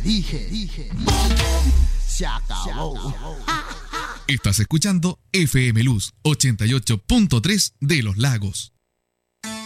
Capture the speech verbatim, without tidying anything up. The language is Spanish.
dije, dije, se acabó. Estás escuchando F M Luz ochenta y ocho punto tres de Los Lagos.